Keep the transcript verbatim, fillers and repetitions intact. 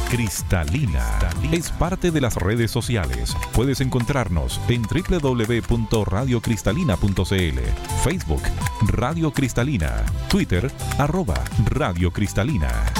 Cristalina es parte de las redes sociales. Puedes encontrarnos en doble u doble u doble u punto radio cristalina punto c l, Facebook Radio Cristalina, Twitter arroba Radio Cristalina.